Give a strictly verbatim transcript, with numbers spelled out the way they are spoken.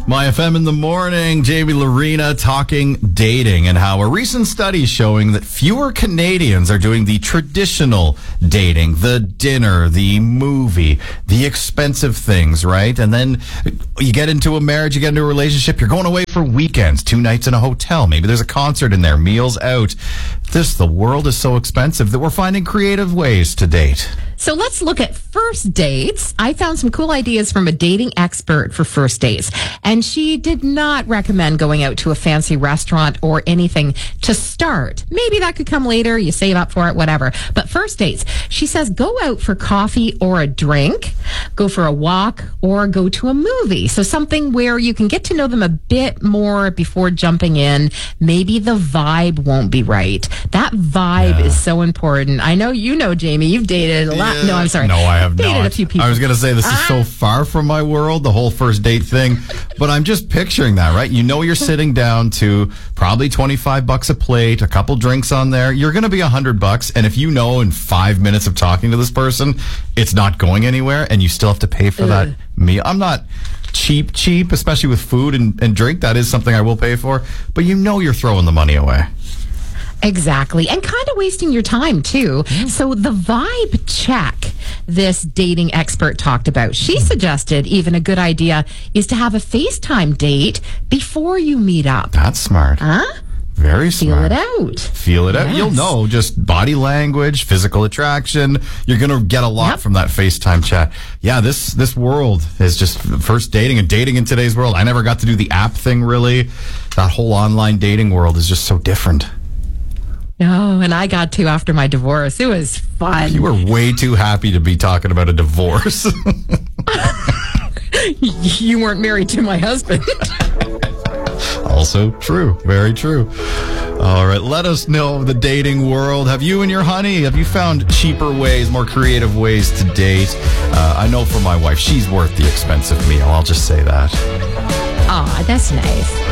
My F M in the morning, Jamie Lorena talking dating and how a recent study is showing that fewer Canadians are doing the traditional dating, the dinner, the movie, the expensive things, right? And then you get into a marriage, you get into a relationship, you're going away for weekends, two nights in a hotel, maybe there's a concert in there, meals out. This, the world is so expensive that we're finding creative ways to date. So let's look at first dates. I found some cool ideas from a dating expert for first dates. And she did not recommend going out to a fancy restaurant or anything to start. Maybe that could come later. You save up for it, whatever. But first dates, she says go out for coffee or a drink, go for a walk, or go to a movie. So something where you can get to know them a bit more before jumping in. Maybe the vibe won't be right. That vibe Yeah. is so important. I know you know, Jamie, you've dated a lot. No, I'm sorry. No, I have dated not. a few people. I was going to say this is so far from my world, the whole first date thing, but I'm just picturing that, right? You know, you're sitting down to probably twenty-five bucks a plate, a couple drinks on there. You're going to be a hundred bucks. And if you know in five minutes of talking to this person, it's not going anywhere and you still have to pay for Ugh. that meal. I'm not cheap, cheap, especially with food and, and drink. That is something I will pay for, but you know, you're throwing the money away. Exactly. And kind of wasting your time, too. So the vibe check this dating expert talked about, she suggested even a good idea is to have a FaceTime date before you meet up. That's smart. Huh? Very Feel smart. it out. Feel it out. Yes. You'll know just body language, physical attraction. You're going to get a lot Yep. from that FaceTime chat. Yeah, this this world is just first dating and dating in today's world. I never got to do the app thing, really. That whole online dating world is just so different. No, and I got to after my divorce. It was fun. You were way too happy to be talking about a divorce. You weren't married to my husband. Also true. Very true. All right. Let us know the dating world. Have you and your honey, have you found cheaper ways, more creative ways to date? Uh, I know for my wife, she's worth the expensive meal. I'll just say that. Aw, that's nice.